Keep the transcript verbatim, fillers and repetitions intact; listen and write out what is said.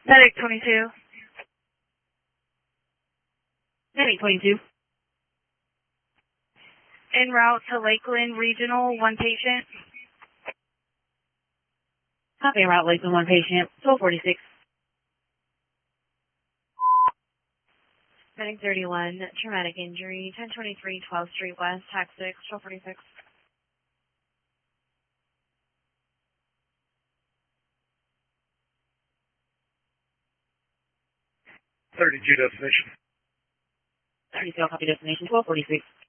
Medic twenty-two. Medic twenty-two. En route to Lakeland Regional, one patient. Copy, en route Lakeland, one patient, twelve forty-six. Medic thirty-one, traumatic injury, ten twenty-three twelfth Street West, tax six, twelve forty-six. thirty-two destination. thirty-two, copy destination, twelve forty-six.